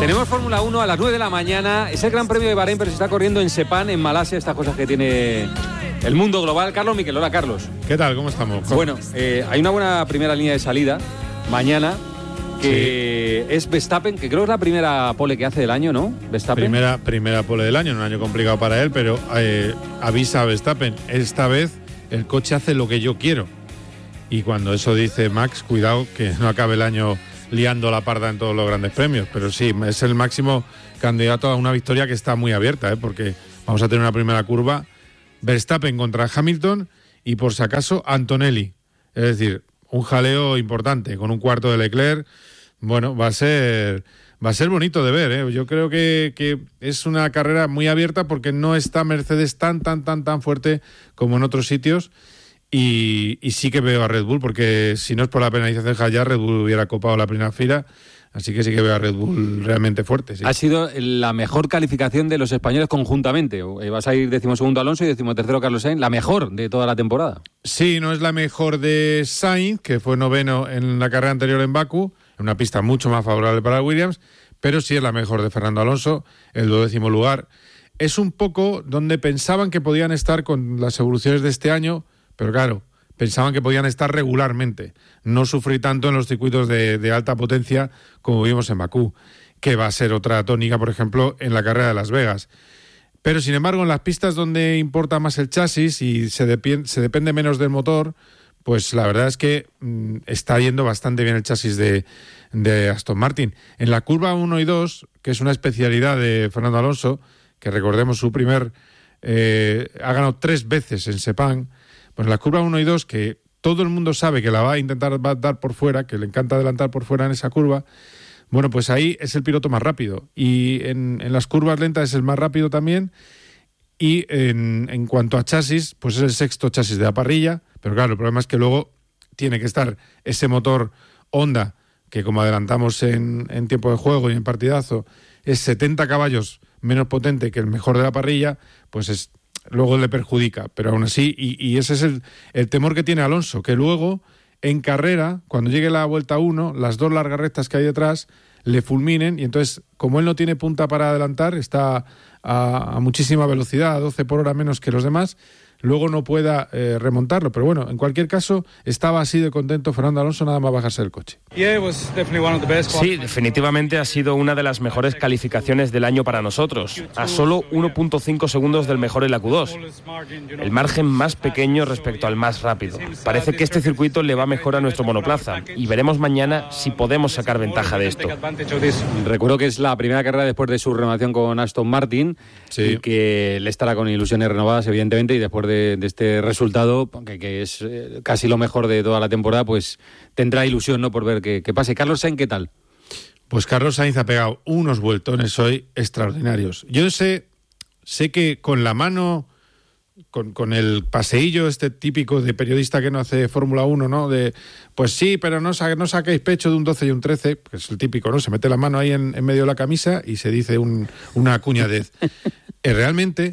Tenemos Fórmula 1 a las 9 de la mañana. Es el Gran Premio de Bahrein, pero se está corriendo en Sepang, en Malasia, estas cosas que tiene el mundo global. Carlos Miquel, hola Carlos. ¿Qué tal? ¿Cómo estamos? Bueno, hay una buena primera línea de salida mañana, que es Verstappen, que creo que es la primera pole que hace del año, ¿no? Verstappen. Primera pole del año, un año complicado para él, pero avisa a Verstappen, esta vez el coche hace lo que yo quiero. Y cuando eso dice Max, cuidado que no acabe el año liando la parda en todos los grandes premios. Pero sí, es el máximo candidato a una victoria que está muy abierta, porque vamos a tener una primera curva, Verstappen contra Hamilton y por si acaso Antonelli. Es decir, un jaleo importante con un cuarto de Leclerc. Bueno, va a ser bonito de ver, Yo creo que es una carrera muy abierta porque no está Mercedes tan fuerte como en otros sitios. Y sí que veo a Red Bull, porque si no es por la penalización de Hayar, Red Bull hubiera copado la primera fila. Así que sí que veo a Red Bull realmente fuerte. Sí. Ha sido la mejor calificación de los españoles conjuntamente. Vas a ir 12º Alonso y 13º Carlos Sainz, la mejor de toda la temporada. Sí, no es la mejor de Sainz, que fue 9º en la carrera anterior en Bakú, en una pista mucho más favorable para Williams, pero sí es la mejor de Fernando Alonso, el 12º lugar. Es un poco donde pensaban que podían estar con las evoluciones de este año, pero claro, pensaban que podían estar regularmente, no sufrir tanto en los circuitos de alta potencia como vimos en Bakú, que va a ser otra tónica, por ejemplo, en la carrera de Las Vegas. Pero, sin embargo, en las pistas donde importa más el chasis y se depende menos del motor, pues la verdad es que está yendo bastante bien el chasis de Aston Martin. En la curva 1 y 2, que es una especialidad de Fernando Alonso, que recordemos su ha ganado 3 veces en Sepang. Pues la curva 1 y 2, que todo el mundo sabe que la va a intentar dar por fuera, que le encanta adelantar por fuera en esa curva, bueno, pues ahí es el piloto más rápido. Y en las curvas lentas es el más rápido también. Y en cuanto a chasis, pues es el 6º chasis de la parrilla. Pero claro, el problema es que luego tiene que estar ese motor Honda, que como adelantamos en tiempo de juego y en partidazo, es 70 caballos menos potente que el mejor de la parrilla, pues luego le perjudica, pero aún así, y ese es el temor que tiene Alonso, que luego en carrera, cuando llegue la vuelta 1, las 2 largas rectas que hay detrás le fulminen, y entonces, como él no tiene punta para adelantar, está a muchísima velocidad, a 12 por hora menos que los demás, luego no pueda remontarlo. Pero bueno, en cualquier caso, estaba así de contento Fernando Alonso nada más bajarse del coche. Sí, definitivamente ha sido una de las mejores calificaciones del año para nosotros, a solo 1.5 segundos del mejor en la Q2. El margen más pequeño respecto al más rápido. Parece que este circuito le va mejor a nuestro monoplaza y veremos mañana si podemos sacar ventaja de esto. Recuerdo que es la primera carrera después de su renovación con Aston Martin, sí, y que le estará con ilusiones renovadas, evidentemente, y después de este resultado, que es casi lo mejor de toda la temporada, pues tendrá ilusión, ¿no?, por ver qué pase. Carlos Sainz, ¿qué tal? Pues Carlos Sainz ha pegado unos vueltones hoy extraordinarios. Yo sé que con la mano, con el paseillo este típico de periodista que no hace Fórmula 1, ¿no? De, pues sí, pero no saquéis pecho de un 12 y un 13, que es el típico, ¿no? Se mete la mano ahí en medio de la camisa y se dice una cuñadez. Realmente...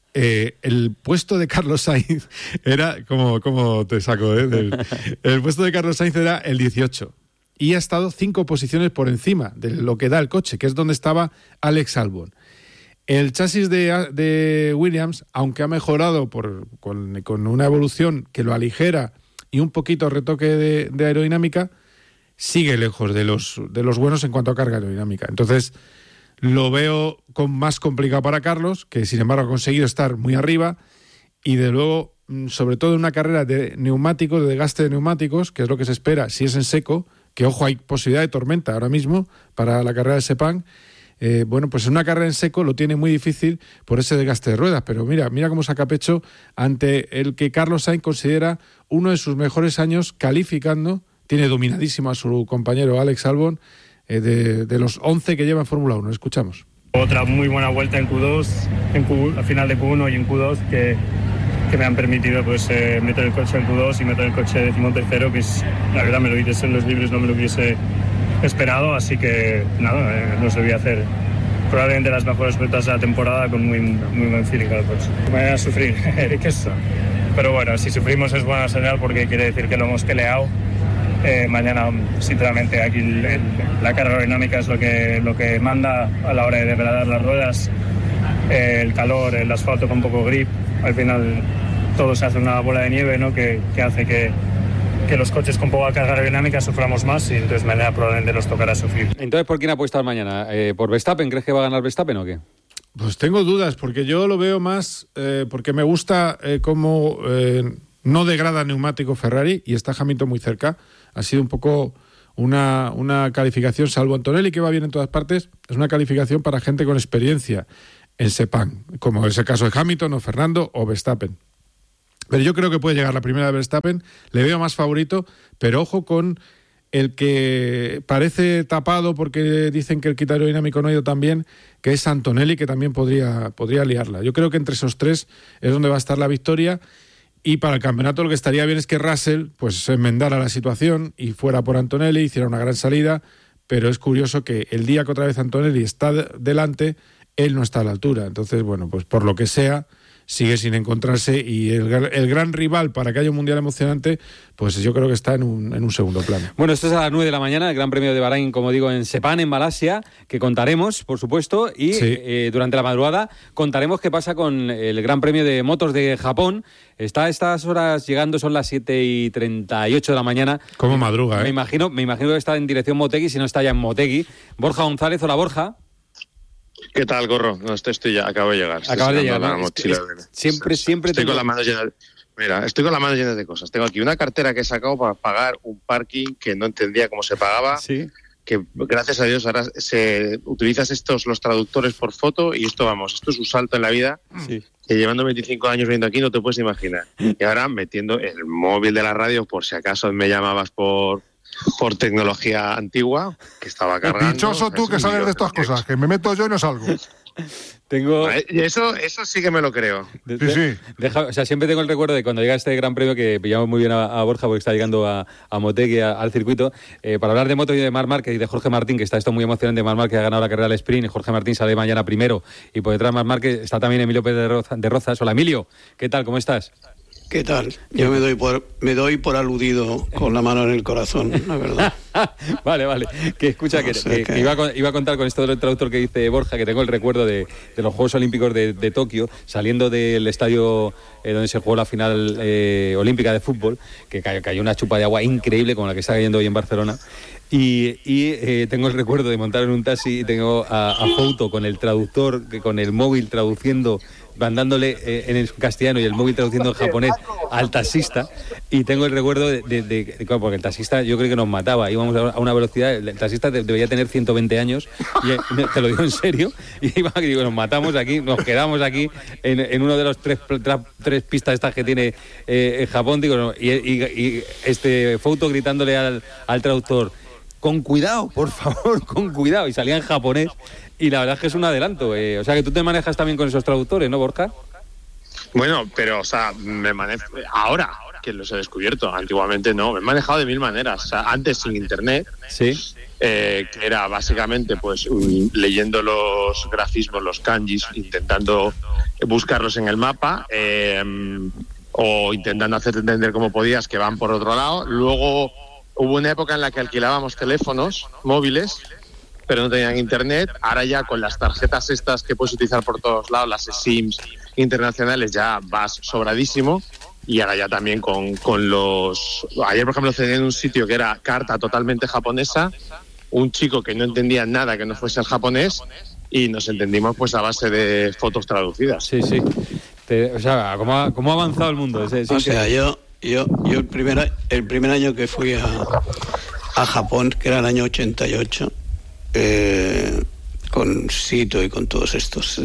el puesto de Carlos Sainz era, como te saco, el puesto de Carlos Sainz era el 18 y ha estado 5 posiciones por encima de lo que da el coche, que es donde estaba Alex Albon. El chasis de Williams, aunque ha mejorado con una evolución que lo aligera y un poquito retoque de aerodinámica, sigue lejos de los buenos en cuanto a carga aerodinámica. Entonces, lo veo más complicado para Carlos, que sin embargo ha conseguido estar muy arriba, y de luego, sobre todo en una carrera de neumáticos, de desgaste de neumáticos, que es lo que se espera si es en seco, que ojo, hay posibilidad de tormenta ahora mismo para la carrera de Sepang. Bueno, pues en una carrera en seco lo tiene muy difícil por ese desgaste de ruedas, pero mira cómo saca pecho ante el que Carlos Sainz considera uno de sus mejores años calificando. Tiene dominadísimo a su compañero Alex Albon, de los 11 que lleva en Fórmula 1. Escuchamos. Otra muy buena vuelta en Q2, al final de Q1 y en Q2 que me han permitido pues meter el coche en Q2 y meter el coche 13º, que es, la verdad, me lo dices en los libros, no me lo hubiese esperado, así que nada, no se voy a hacer probablemente las mejores vueltas de la temporada con muy buen feeling al coche. Me voy a sufrir, ¿qué es eso? Pero bueno, si sufrimos es buena señal porque quiere decir que lo hemos peleado mañana, sinceramente, aquí la carga aerodinámica es lo que manda a la hora de degradar las ruedas. El calor, el asfalto con poco grip, al final todo se hace una bola de nieve, ¿no? que hace que los coches con poca carga aerodinámica suframos más, y entonces mañana probablemente nos tocará sufrir. Entonces, ¿por quién apuestas mañana? ¿Por Verstappen? ¿Crees que va a ganar Verstappen o qué? Pues tengo dudas, porque yo lo veo más, porque me gusta cómo no degrada neumático Ferrari, y está Hamilton muy cerca. Ha sido un poco una calificación, salvo Antonelli, que va bien en todas partes, es una calificación para gente con experiencia en Sepang, como es el caso de Hamilton o Fernando o Verstappen. Pero yo creo que puede llegar la primera de Verstappen, le veo más favorito, pero ojo con el que parece tapado porque dicen que el kit aerodinámico no ha ido tan bien, que es Antonelli, que también podría liarla. Yo creo que entre esos tres es donde va a estar la victoria, y para el campeonato lo que estaría bien es que Russell pues enmendara la situación y fuera por Antonelli, hiciera una gran salida, pero es curioso que el día que otra vez Antonelli está delante, él no está a la altura. Entonces, bueno, pues por lo que sea, sigue sin encontrarse, y el gran rival para que haya un mundial emocionante, pues yo creo que está en un segundo plano. Bueno, esto es a las 9 de la mañana, el Gran Premio de Bahrein, como digo, en Sepang, en Malasia, que contaremos, por supuesto, y sí, durante la madrugada contaremos qué pasa con el Gran Premio de Motos de Japón. Está a estas horas llegando, son las 7:38 de la mañana. ¿Cómo madruga, Me imagino que está en dirección Motegi, si no está ya en Motegi. Borja González, hola Borja. ¿Qué tal, Gorro? No, estoy ya, acabo de llegar. Acabas de llegar, ¿no? Siempre estoy con la mano llena. Mira, estoy con la mano llena de cosas. Tengo aquí una cartera que he sacado para pagar un parking que no entendía cómo se pagaba. Sí. Que gracias a Dios ahora utilizas los traductores por foto, y esto es un salto en la vida. Sí. Que llevando 25 años viendo aquí no te puedes imaginar. Y ahora metiendo el móvil de la radio por si acaso me llamabas por tecnología antigua, que estaba cargando. Dichoso tú que sabes de estas cosas, que me meto yo y no salgo. Eso sí que me lo creo. Sí. Siempre tengo el recuerdo de cuando llega este Gran Premio, que pillamos muy bien a Borja porque está llegando a Motegi, al circuito, para hablar de moto y de Marc Márquez y de Jorge Martín, que está esto muy emocionante. Marc Márquez ha ganado la carrera del sprint y Jorge Martín sale mañana primero, y por detrás de Marc Márquez está también Emilio Pérez de Rozas. Hola, Emilio, ¿qué tal? ¿Cómo estás? ¿Qué tal? Yo me doy por aludido con la mano en el corazón, la verdad. Vale. Que escucha, que iba a contar con esto del traductor que dice Borja, que tengo el recuerdo de los Juegos Olímpicos de Tokio, saliendo del estadio donde se jugó la final olímpica de fútbol, que cayó una chupa de agua increíble como la que está cayendo hoy en Barcelona. Y tengo el recuerdo de montar en un taxi y tengo a Fouto con el traductor, con el móvil traduciendo, mandándole en el castellano y el móvil traduciendo en japonés al taxista, y tengo el recuerdo porque el taxista yo creo que nos mataba, íbamos a una velocidad, el taxista debería tener 120 años, y te lo digo en serio, y digo, nos matamos aquí, nos quedamos aquí en uno de los tres pistas estas que tiene Japón, digo, y Fouto gritándole al traductor: con cuidado, por favor, con cuidado, y salía en japonés, y la verdad es que es un adelanto. O sea, que tú te manejas también con esos traductores, ¿no, Borja? Bueno, pero, o sea, me manejo ahora que los he descubierto. Antiguamente no, me he manejado de mil maneras. O sea, antes sin internet, sí, que era básicamente pues leyendo los grafismos, los kanjis, intentando buscarlos en el mapa, o intentando hacerte entender como podías que van por otro lado. Luego hubo una época en la que alquilábamos teléfonos móviles, pero no tenían internet. Ahora ya con las tarjetas estas que puedes utilizar por todos lados, las SIMs internacionales, ya vas sobradísimo. Y ahora ya también con los... Ayer, por ejemplo, cené en un sitio que era carta totalmente japonesa, un chico que no entendía nada que no fuese el japonés, y nos entendimos pues a base de fotos traducidas. Sí. O sea, ¿cómo ha avanzado el mundo? O sea, yo el primer año que fui a Japón, que era el año 88, con Sito y con todos estos,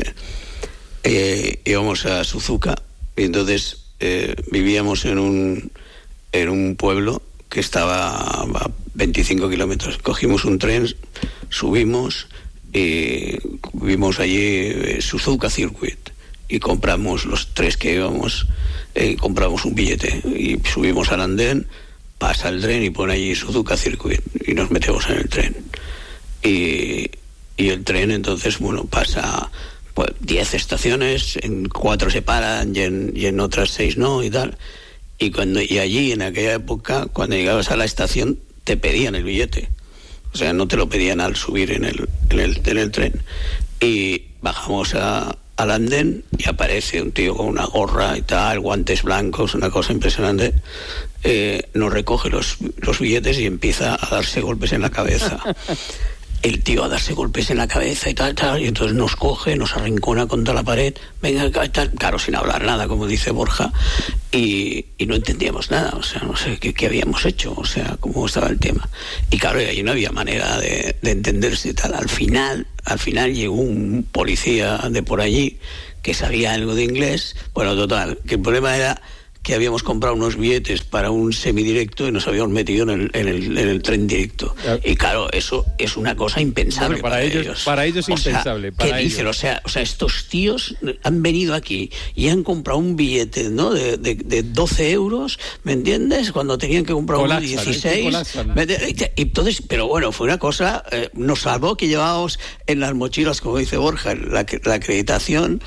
íbamos a Suzuka, y entonces vivíamos en un pueblo que estaba a 25 kilómetros. Cogimos un tren, subimos y vimos allí Suzuka Circuit, y compramos los tres que íbamos, compramos un billete y subimos al andén, pasa el tren y pone allí Suzuka Circuit, y nos metemos en el tren, y el tren entonces, bueno, pasa pues 10 estaciones, en 4 se paran y en otras 6 no, y tal, Y allí, en aquella época, cuando llegabas a la estación, te pedían el billete. O sea, no te lo pedían al subir en el tren. Y bajamos al andén y aparece un tío con una gorra y tal, guantes blancos, una cosa impresionante. Nos recoge los billetes y empieza a darse golpes en la cabeza. El tío a darse golpes en la cabeza y tal, y entonces nos coge, nos arrincona contra la pared, venga, tal, claro, sin hablar nada, como dice Borja, y no entendíamos nada, o sea, no sé qué habíamos hecho, o sea, cómo estaba el tema. Y claro, ahí no había manera de entenderse y tal. Al final llegó un policía de por allí que sabía algo de inglés. Bueno, total, que el problema era que habíamos comprado unos billetes para un semidirecto y nos habíamos metido en el tren directo. Y claro, eso es una cosa impensable. Bueno, para ellos impensable. ¿Qué dicen? O sea, estos tíos han venido aquí y han comprado un billete, ¿no? de 12 euros, ¿me entiendes? Cuando tenían que comprar uno de 16. Entonces, pero bueno, fue una cosa, nos salvó que llevábamos en las mochilas, como dice Borja, la acreditación.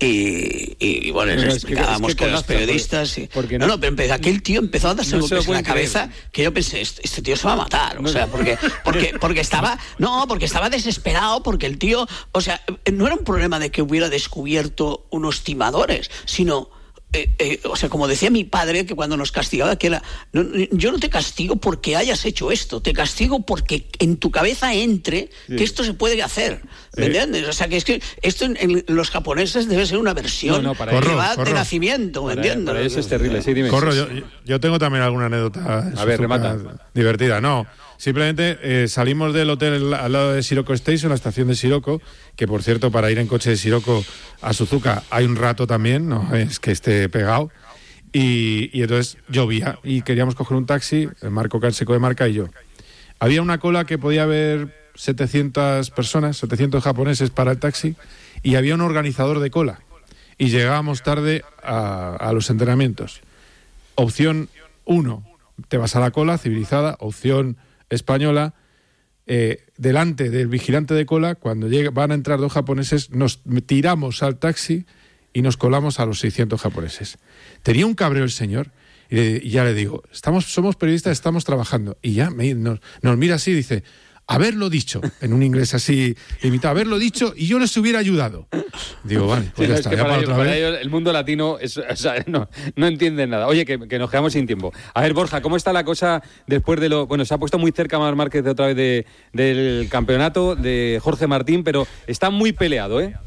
Y bueno, les explicábamos que los periodistas... No, pero aquel tío empezó a darse golpes en la cabeza que yo pensé, este tío se va a matar, o sea, porque estaba desesperado, porque el tío, o sea, no era un problema de que hubiera descubierto unos timadores, sino... o sea, como decía mi padre, que cuando nos castigaba, que era, yo no te castigo porque hayas hecho esto, te castigo porque en tu cabeza entre que esto se puede hacer, ¿me entiendes? O sea, que es que esto en los japoneses debe ser una versión que va de nacimiento, ¿me entiendes? Para eso es terrible, sí, dime. Corro, yo tengo también alguna anécdota divertida, no. Simplemente salimos del hotel al lado de Shiroko Station, la estación de Shiroko, que por cierto, para ir en coche de Shiroko a Suzuka hay un rato también, no es que esté pegado, y entonces llovía y queríamos coger un taxi, el Marco Canseco de Marca y yo. Había una cola que podía haber 700 personas, 700 japoneses para el taxi, y había un organizador de cola, y llegábamos tarde a los entrenamientos. Opción 1, te vas a la cola civilizada. Opción española, delante del vigilante de cola, cuando van a entrar 2 japoneses, nos tiramos al taxi y nos colamos a los 600 japoneses. Tenía un cabreo el señor, y ya le digo, somos periodistas, estamos trabajando, y ya nos mira así y dice, haberlo dicho, en un inglés así limitado, haberlo dicho y yo les hubiera ayudado. Digo, vale, pues ya está. Para ellos el mundo latino no entienden nada. Oye, que nos quedamos sin tiempo. A ver, Borja, ¿cómo está la cosa después de lo... Bueno, se ha puesto muy cerca Marc Márquez de otra vez del campeonato, de Jorge Martín, pero está muy peleado, ¿eh?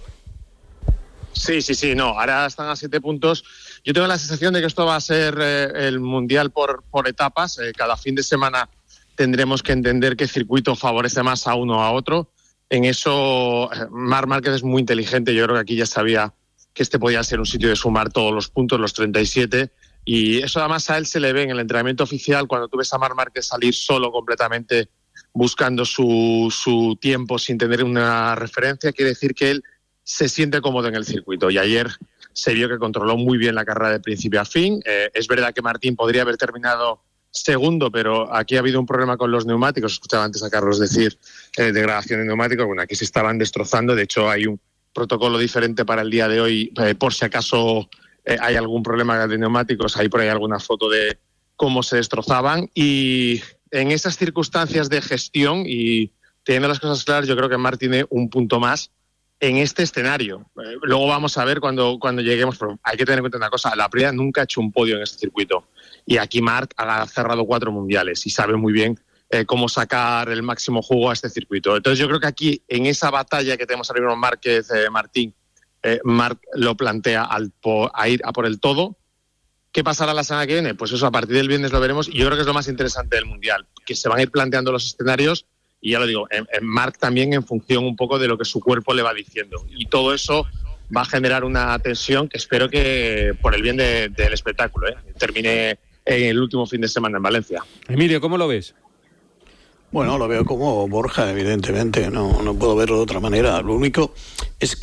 Sí, no, ahora están a 7 puntos. Yo tengo la sensación de que esto va a ser el Mundial por etapas. Cada fin de semana tendremos que entender qué circuito favorece más a uno o a otro. En eso, Marc Márquez es muy inteligente. Yo creo que aquí ya sabía que este podía ser un sitio de sumar todos los puntos, los 37. Y eso además a él se le ve en el entrenamiento oficial, cuando tú ves a Marc Márquez salir solo completamente buscando su tiempo sin tener una referencia, quiere decir que él se siente cómodo en el circuito. Y ayer se vio que controló muy bien la carrera de principio a fin. Es verdad que Martín podría haber terminado segundo, pero aquí ha habido un problema con los neumáticos. Escuchaba antes a Carlos decir degradación de neumáticos. Bueno, aquí se estaban destrozando. De hecho, hay un protocolo diferente para el día de hoy, por si acaso hay algún problema de neumáticos. Hay por ahí alguna foto de cómo se destrozaban. Y en esas circunstancias de gestión y teniendo las cosas claras, yo creo que Marc tiene un punto más en este escenario. Luego vamos a ver cuando lleguemos, pero hay que tener en cuenta una cosa, la Aprilia nunca ha hecho un podio en este circuito, y aquí Marc ha cerrado 4 mundiales y sabe muy bien cómo sacar el máximo jugo a este circuito. Entonces yo creo que aquí, en esa batalla que tenemos ahora mismo Márquez, Martín, Marc lo plantea a ir a por el todo. ¿Qué pasará la semana que viene? Pues eso, a partir del viernes lo veremos, y yo creo que es lo más interesante del Mundial, que se van a ir planteando los escenarios. Y ya lo digo, en Marc también en función un poco de lo que su cuerpo le va diciendo. Y todo eso va a generar una tensión que espero que, por el bien del espectáculo, termine en el último fin de semana en Valencia. Emilio, ¿cómo lo ves? Bueno, lo veo como Borja, evidentemente. No puedo verlo de otra manera. Lo único es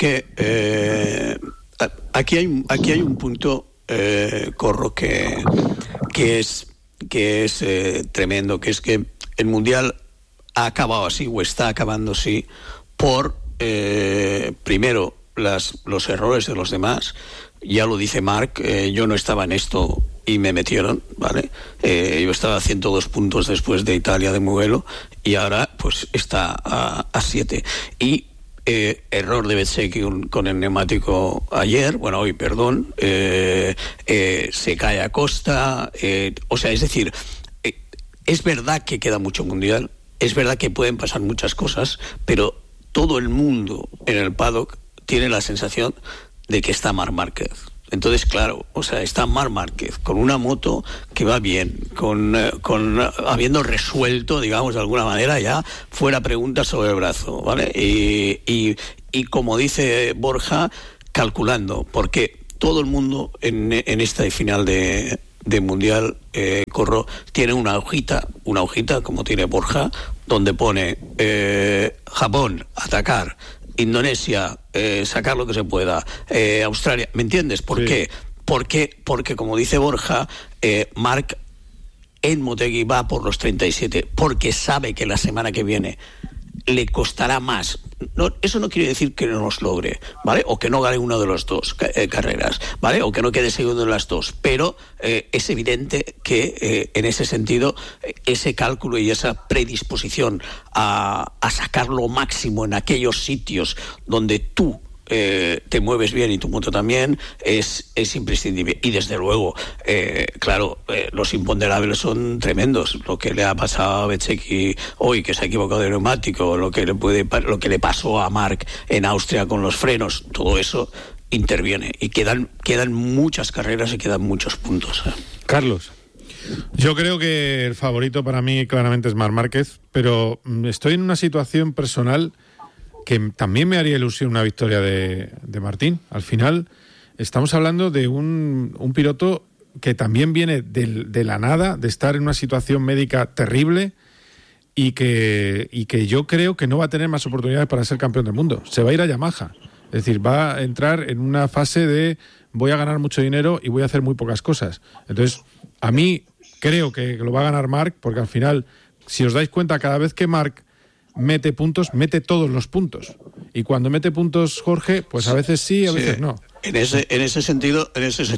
que aquí hay un punto, Corro, que es tremendo, que es que el Mundial ha acabado así, o está acabando así, por primero los errores de los demás. Ya lo dice Marc, yo no estaba en esto y me metieron, ¿vale? Yo estaba a 102 puntos después de Italia de Mugello y ahora pues está a 7. Y error de Bezzecchi con el neumático ayer, hoy, perdón, se cae a costa, o sea, es decir, es verdad que queda mucho mundial, es verdad que pueden pasar muchas cosas, pero todo el mundo en el paddock tiene la sensación de que está Marc Márquez. Entonces, claro, o sea, está Marc Márquez con una moto que va bien, con habiendo resuelto, digamos, de alguna manera ya fuera preguntas sobre el brazo, ¿vale? Y como dice Borja, calculando, porque todo el mundo en esta final de Mundial, Corro, tiene una hojita como tiene Borja, donde pone Japón, atacar, Indonesia, sacar lo que se pueda, Australia, ¿me entiendes? ¿Por qué? Porque como dice Borja, Marc en Motegi va por los 37, porque sabe que la semana que viene le costará más. No, eso no quiere decir que no los logre, ¿vale? O que no gane una de las dos carreras, ¿vale? O que no quede segundo en las dos. Pero es evidente que en ese sentido, ese cálculo y esa predisposición a sacar lo máximo en aquellos sitios donde tú te mueves bien y tu moto también, es imprescindible. Y desde luego, claro, los imponderables son tremendos. Lo que le ha pasado a Bezzecchi hoy, que se ha equivocado de neumático, lo que le pasó a Marc en Austria con los frenos, todo eso interviene. Y quedan muchas carreras y quedan muchos puntos. Carlos. Yo creo que el favorito para mí claramente es Marc Márquez, pero estoy en una situación personal que también me haría ilusión una victoria de Martín. Al final estamos hablando de un piloto que también viene de la nada, de estar en una situación médica terrible y que yo creo que no va a tener más oportunidades para ser campeón del mundo. Se va a ir a Yamaha. Es decir, va a entrar en una fase de voy a ganar mucho dinero y voy a hacer muy pocas cosas. Entonces, a mí creo que lo va a ganar Marc, porque al final, si os dais cuenta, cada vez que Marc mete puntos, mete todos los puntos. Y cuando mete puntos Jorge, pues a veces sí, a veces no. En ese sentido,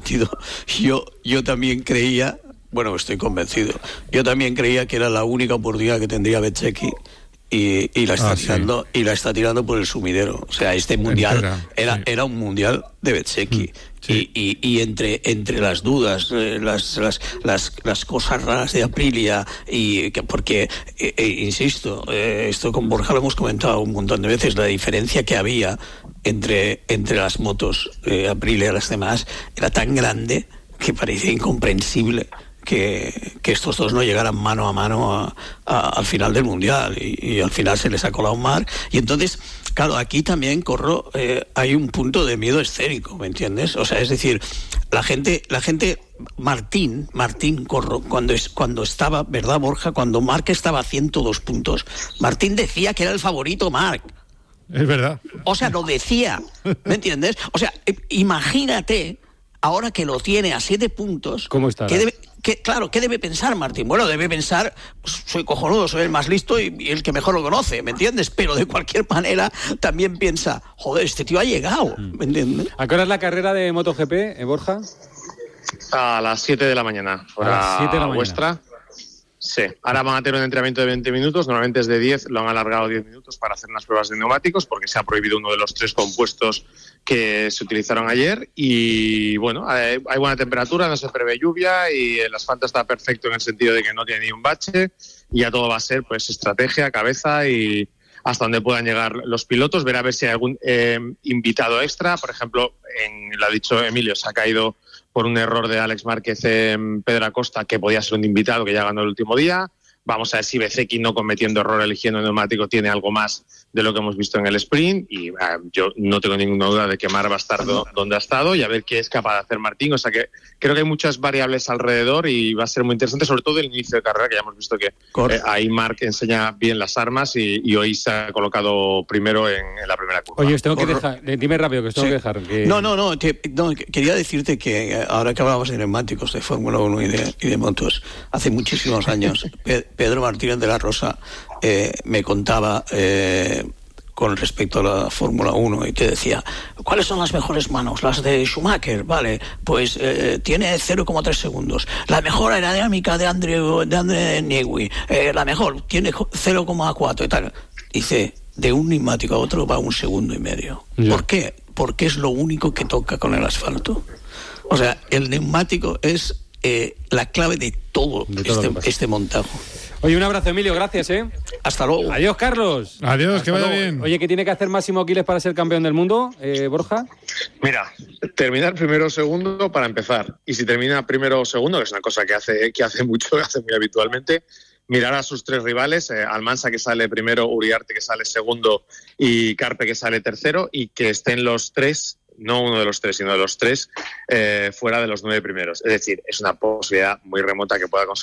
yo también creía, estoy convencido, yo también creía que era la única oportunidad que tendría Bezzecchi y la está tirando por el sumidero. O sea, este mundial era un mundial de Bezzecchi. Sí. Y entre las dudas, las cosas raras de Aprilia, porque insisto, esto con Borja lo hemos comentado un montón de veces, la diferencia que había entre las motos Aprilia y las demás era tan grande que parecía incomprensible que estos dos no llegaran mano a mano al final del mundial, y al final se les ha colado un Marc. Y entonces, claro, aquí también, Corro, hay un punto de miedo escénico, ¿me entiendes? O sea, es decir, la gente Martín, Corro, cuando estaba, ¿verdad, Borja? Cuando Marc estaba a 102 puntos, Martín decía que era el favorito Marc. Es verdad. O sea, lo decía, ¿me entiendes? O sea, imagínate, ahora que lo tiene a 7 puntos, ¿cómo está? ¿Qué debe pensar Martín? Bueno, debe pensar, soy cojonudo, soy el más listo y el que mejor lo conoce, ¿me entiendes? Pero de cualquier manera también piensa, joder, este tío ha llegado, ¿me entiendes? ¿A qué hora es la carrera de MotoGP, Borja? A las 7 de la mañana, hora vuestra. Sí, ahora van a tener un entrenamiento de 20 minutos, normalmente es de 10, lo han alargado 10 minutos para hacer unas pruebas de neumáticos porque se ha prohibido uno de los 3 compuestos que se utilizaron ayer y hay buena temperatura, no se prevé lluvia y el asfalto está perfecto en el sentido de que no tiene ni un bache y ya todo va a ser pues estrategia, cabeza y hasta donde puedan llegar los pilotos, ver a ver si hay algún invitado extra, por ejemplo, lo ha dicho Emilio, se ha caído por un error de Alex Márquez en Pedro Acosta, que podía ser un invitado que ya ganó el último día. Vamos a ver si Bezzecchi, no cometiendo error eligiendo neumático, tiene algo más de lo que hemos visto en el sprint. Y yo no tengo ninguna duda de que Marc va a estar donde ha estado y a ver qué es capaz de hacer Martín. O sea que creo que hay muchas variables alrededor y va a ser muy interesante, sobre todo el inicio de carrera, que ya hemos visto que ahí Marc enseña bien las armas y hoy se ha colocado primero en la primera curva. Oye, os tengo que dejar, dime rápido que os tengo que dejar. Que... No, quería decirte que ahora que hablábamos de neumáticos, de Fórmula 1 y de motos, hace muchísimos años, Pedro Martínez de la Rosa me contaba con respecto a la Fórmula 1 y te decía, ¿cuáles son las mejores manos? Las de Schumacher, vale, pues tiene 0,3 segundos. La mejor aerodinámica de Andre Newey, la mejor, tiene 0,4 y tal. Dice, de un neumático a otro va 1,5 segundos. Ya. ¿Por qué? Porque es lo único que toca con el asfalto. O sea, el neumático es la clave de todo este montaje. Oye, un abrazo, Emilio, gracias, Hasta luego. Adiós, Carlos. Adiós, Hasta que vaya luego. bien. Oye, ¿qué tiene que hacer Máximo Aquiles para ser campeón del mundo, Borja? Mira, terminar primero o segundo para empezar. Y si termina primero o segundo, que es una cosa que hace mucho, que hace muy habitualmente, mirar a sus 3 rivales, Almansa que sale primero, Uriarte que sale segundo y Carpe que sale tercero, y que estén los 3, no uno de los 3, sino de los 3, fuera de los 9 primeros. Es decir, es una posibilidad muy remota que pueda conseguir